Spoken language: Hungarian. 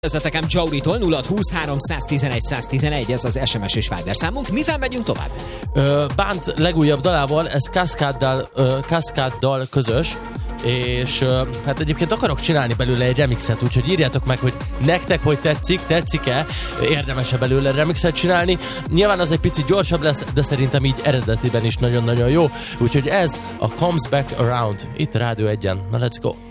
Ezzetekem Jauritól 0620 311 111, ez az SMS és Viber számunk. Mivel megyünk tovább? Bánt legújabb dalával, ez Cascade-dal közös, és hát egyébként akarok csinálni belőle egy remixet, úgyhogy írjátok meg, hogy nektek hogy tetszik-e, érdemes-e belőle remixet csinálni. Nyilván az egy picit gyorsabb lesz, de szerintem így eredetiben is nagyon-nagyon jó, úgyhogy ez a Comes Back Around, itt Rádió 1-en. Na, let's go!